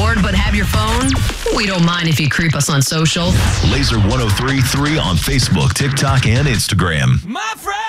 bored but have your phone? We don't mind if you creep us on social. Laser 103.3 on Facebook, TikTok, and Instagram. My friend!